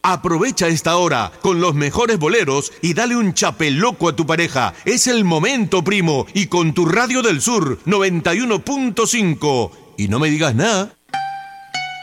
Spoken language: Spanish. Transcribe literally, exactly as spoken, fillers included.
Aprovecha esta hora con los mejores boleros y dale un chapeloco a tu pareja. Es el momento, primo, y con tu Radio del Sur noventa y uno punto cinco. Y no me digas nada.